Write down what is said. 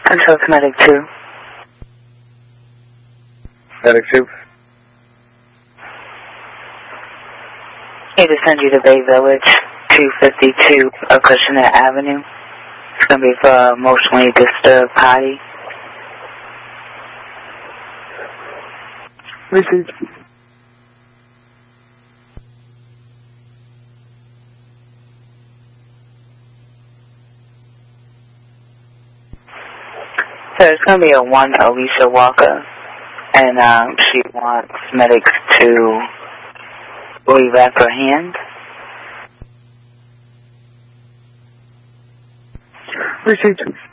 Control to Medic 2. Medic 2. Need to send you to Bay Village, 252 Acushnet Avenue. It's going to be for an emotionally disturbed party. Received. So it's going to be a one Alicia Walker, and she wants medics to rewrap her hand. Received.